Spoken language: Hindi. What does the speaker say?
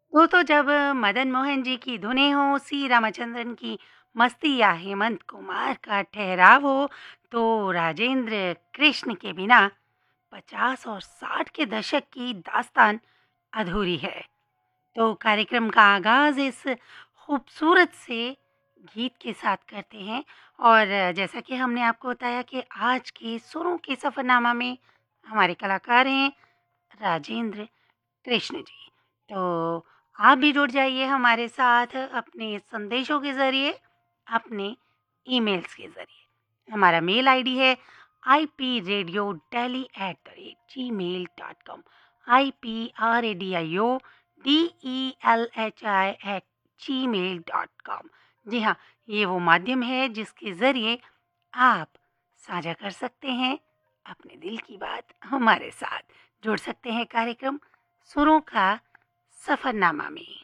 तो जब मदन मोहन जी की धुनें हों, सी रामचंद्रन की मस्ती या हेमंत कुमार का ठहराव हो, तो राजेंद्र कृष्ण के बिना 50 और 60 के दशक की दास्तान अधूरी है। तो कार्यक्रम का आगाज़ इस खूबसूरत से गीत के साथ करते हैं और जैसा कि हमने आपको बताया कि आज के सुरों के सफ़रनामा में हमारे कलाकार हैं राजेंद्र कृष्ण जी। तो आप भी जुड़ जाइए हमारे साथ अपने संदेशों के ज़रिए, अपने ईमेल्स के ज़रिए। हमारा मेल आईडी है ipradiodeli@gmail.com ipradiodeli@gmail.com। जी हाँ, ये वो माध्यम है जिसके ज़रिए आप साझा कर सकते हैं अपने दिल की बात हमारे साथ। जुड़ सकते हैं कार्यक्रम सुरों का सफ़रनामा में।